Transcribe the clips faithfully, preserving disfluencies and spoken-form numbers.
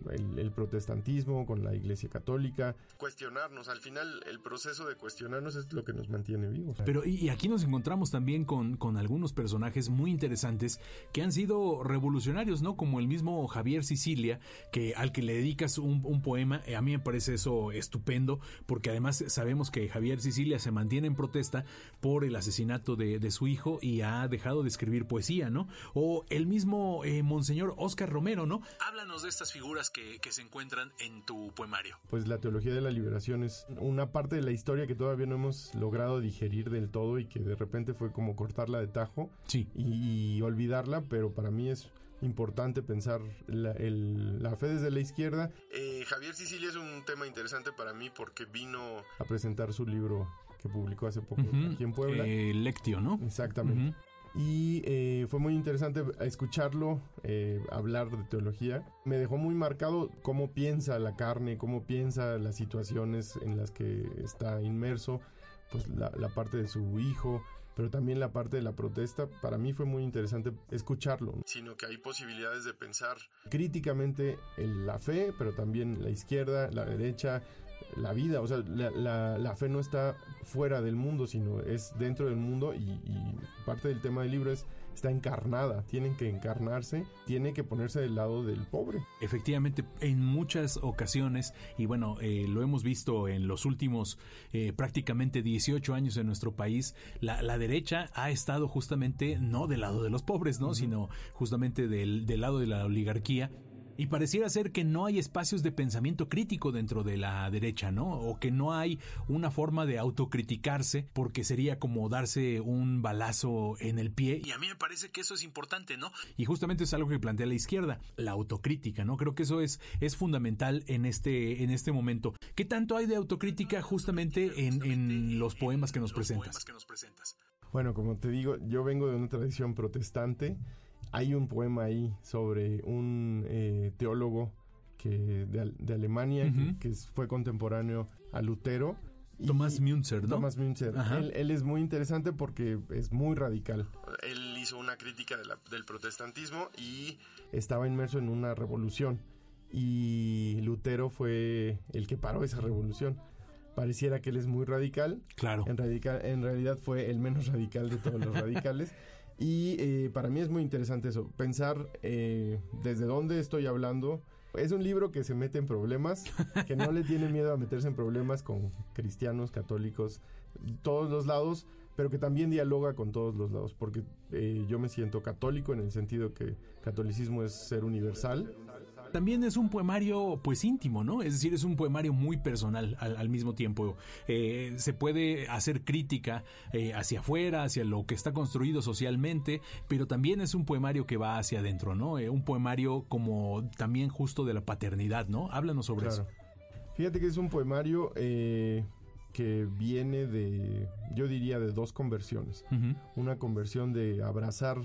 el, el protestantismo, con la Iglesia Católica. Cuestionarnos, al final el proceso de cuestionarnos es lo que nos mantiene vivos. Pero y, y aquí nos encontramos también con, con algunos personajes muy interesantes que han sido revolucionarios, ¿no? Como el mismo Javier Sicilia, que al que le dedicas un, un poema. A mí me parece eso estupendo, porque además sabemos que Javier Sicilia se mantiene en protesta por el asesinato de, de su hijo y ha dejado de escribir poesía, ¿no? O el mismo eh, Monseñor Óscar Romero, ¿no? Háblanos de estas figuras que, que se encuentran en tu poemario. Pues la teología de la liberación es una parte de la historia que todavía no hemos logrado digerir del todo y que de repente fue como cortarla de tajo, sí, y, y olvidarla, pero para mí es importante pensar la, el, la fe desde la izquierda. Eh, Javier Sicilia es un tema interesante para mí porque vino a presentar su libro que publicó hace poco uh-huh. aquí en Puebla. Eh, Lectio, ¿no? Exactamente. Uh-huh. Y eh, fue muy interesante escucharlo eh, hablar de teología. Me dejó muy marcado cómo piensa la carne, cómo piensa las situaciones en las que está inmerso, pues la, la parte de su hijo, pero también la parte de la protesta. Para mí fue muy interesante escucharlo. Sino que hay posibilidades de pensar críticamente en la fe, pero también la izquierda, la derecha, la vida. O sea, la, la, la fe no está fuera del mundo, sino es dentro del mundo, y, y parte del tema del libro es está encarnada, tienen que encarnarse, tiene que ponerse del lado del pobre. Efectivamente, en muchas ocasiones, y bueno, eh, lo hemos visto en los últimos eh, prácticamente dieciocho años en nuestro país, la, la derecha ha estado justamente no del lado de los pobres, ¿no? Uh-huh. Sino justamente del, del lado de la oligarquía. Y pareciera ser que no hay espacios de pensamiento crítico dentro de la derecha, ¿no? O que no hay una forma de autocriticarse, porque sería como darse un balazo en el pie. Y a mí me parece que eso es importante, ¿no? Y justamente es algo que plantea la izquierda, la autocrítica, ¿no? Creo que eso es, es fundamental en este, en este momento. ¿Qué tanto hay de autocrítica justamente en, en los poemas que nos presentas? Bueno, como te digo, yo vengo de una tradición protestante. Hay un poema ahí sobre un eh, teólogo que de, de Alemania, uh-huh. que, que fue contemporáneo a Lutero. Thomas Müntzer, ¿no? Thomas Müntzer. Él, él es muy interesante porque es muy radical. Él hizo una crítica de la, del protestantismo y estaba inmerso en una revolución. Y Lutero fue el que paró esa revolución. Pareciera que él es muy radical. Claro. En, radical, en realidad fue el menos radical de todos los radicales. Y eh, para mí es muy interesante eso, pensar eh, desde dónde estoy hablando. Es un libro que se mete en problemas, que no le tiene miedo a meterse en problemas con cristianos, católicos, todos los lados, pero que también dialoga con todos los lados, porque eh, yo me siento católico en el sentido que catolicismo es ser universal. También es un poemario pues íntimo, ¿no? Es decir, es un poemario muy personal al, al mismo tiempo. Eh, se puede hacer crítica eh, hacia afuera, hacia lo que está construido socialmente, pero también es un poemario que va hacia adentro, ¿no? Eh, un poemario como también justo de la paternidad, ¿no? Háblanos sobre claro. eso. Fíjate que es un poemario eh, que viene de, yo diría, de dos conversiones. Uh-huh. Una conversión de abrazar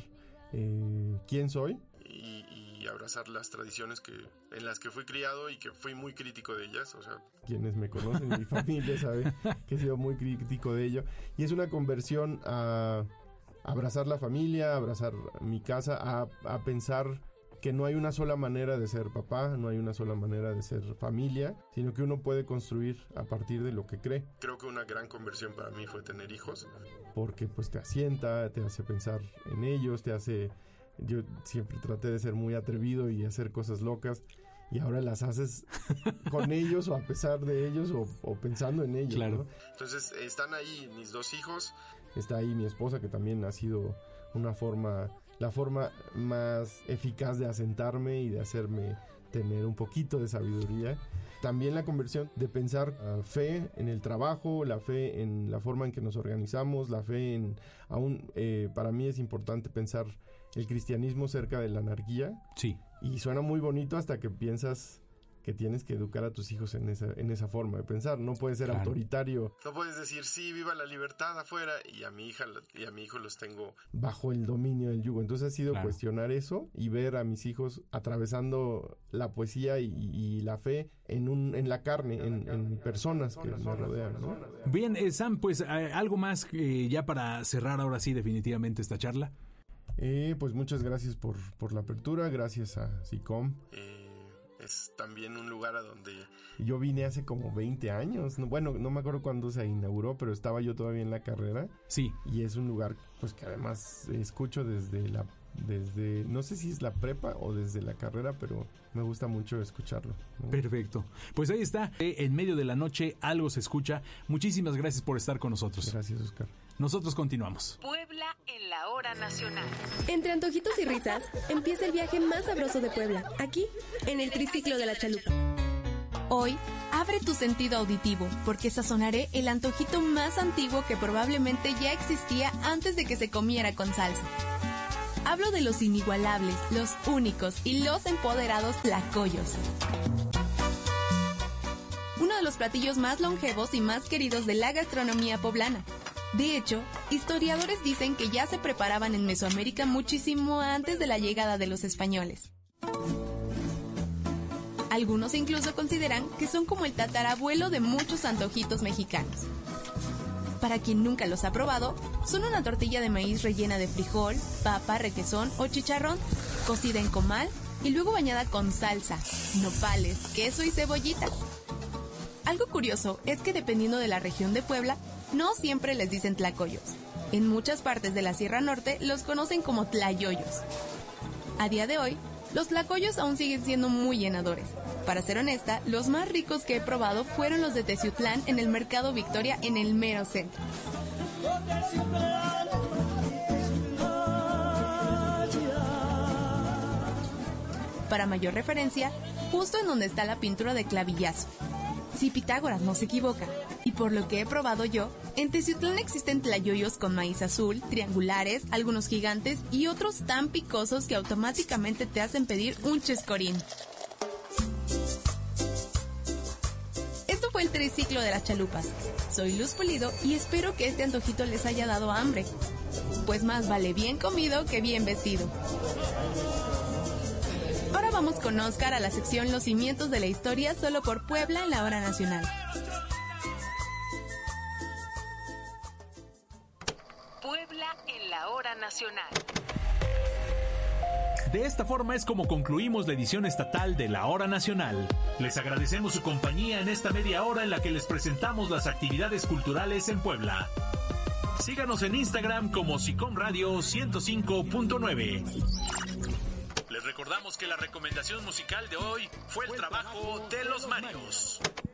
eh, quién soy y, y abrazar las tradiciones que en las que fui criado y que fui muy crítico de ellas. O sea, quienes me conocen, mi familia sabe que he sido muy crítico de ello. Y es una conversión a abrazar la familia, a abrazar mi casa, a, a pensar que no hay una sola manera de ser papá, no hay una sola manera de ser familia, sino que uno puede construir a partir de lo que cree. Creo que una gran conversión para mí fue tener hijos, porque pues te asienta, te hace pensar en ellos, te hace... Yo siempre traté de ser muy atrevido y hacer cosas locas, y ahora las haces con ellos o a pesar de ellos o, o pensando en ellos, claro. ¿no? Entonces están ahí mis dos hijos, está ahí mi esposa, que también ha sido una forma... la forma más eficaz de asentarme y de hacerme tener un poquito de sabiduría. También la conversión de pensar uh, fe en el trabajo, la fe en la forma en que nos organizamos, la fe en... Aún eh, para mí es importante pensar el cristianismo cerca de la anarquía. Sí. Y suena muy bonito hasta que piensas que tienes que educar a tus hijos en esa, en esa forma de pensar. No puedes ser claro. autoritario. No puedes decir, sí, viva la libertad afuera, y a mi hija y a mi hijo los tengo bajo el dominio del yugo. Entonces ha sido claro. cuestionar eso y ver a mis hijos atravesando la poesía y, y la fe en un en la carne, en, en personas que me rodean, ¿no? Bien, eh, Sam, pues eh, algo más eh, ya para cerrar ahora sí definitivamente esta charla. Eh, pues muchas gracias por, por la apertura, gracias a SICOM. Eh, es también un lugar a donde yo vine hace como veinte años. No, bueno, no me acuerdo cuándo se inauguró, pero estaba yo todavía en la carrera. Sí. Y es un lugar pues que además escucho desde la desde no sé si es la prepa o desde la carrera, pero me gusta mucho escucharlo, ¿no? Perfecto. Pues ahí está, en medio de la noche algo se escucha. Muchísimas gracias por estar con nosotros. Gracias, Oscar. Nosotros continuamos. Puebla en la hora nacional. Entre antojitos y risas, empieza el viaje más sabroso de Puebla, aquí, en el Triciclo de la Chalupa. Hoy, abre tu sentido auditivo, porque sazonaré el antojito más antiguo que probablemente ya existía antes de que se comiera con salsa. Hablo de los inigualables, los únicos y los empoderados tlacoyos. Uno de los platillos más longevos y más queridos de la gastronomía poblana. De hecho, historiadores dicen que ya se preparaban en Mesoamérica muchísimo antes de la llegada de los españoles. Algunos incluso consideran que son como el tatarabuelo de muchos antojitos mexicanos. Para quien nunca los ha probado, son una tortilla de maíz rellena de frijol, papa, requesón o chicharrón, cocida en comal y luego bañada con salsa, nopales, queso y cebollita. Algo curioso es que dependiendo de la región de Puebla, no siempre les dicen tlacoyos. En muchas partes de la Sierra Norte los conocen como tlayoyos. A día de hoy, los tlacoyos aún siguen siendo muy llenadores. Para ser honesta, los más ricos que he probado fueron los de Teciutlán en el Mercado Victoria en el mero centro. Para mayor referencia, justo en donde está la pintura de Clavillazo. Si Pitágoras no se equivoca, y por lo que he probado yo, en Teciutlán existen tlayoyos con maíz azul, triangulares, algunos gigantes y otros tan picosos que automáticamente te hacen pedir un chescorín. Esto fue el Triciclo de las Chalupas. Soy Luz Pulido y espero que este antojito les haya dado hambre, pues más vale bien comido que bien vestido. Ahora vamos con Oscar a la sección Los cimientos de la historia, solo por Puebla en la hora nacional. Puebla en la hora nacional. De esta forma es como concluimos la edición estatal de la Hora Nacional. Les agradecemos su compañía en esta media hora en la que les presentamos las actividades culturales en Puebla. Síganos en Instagram como Sicom Radio ciento cinco punto nueve. Les recordamos que la recomendación musical de hoy fue el trabajo de Los Marios.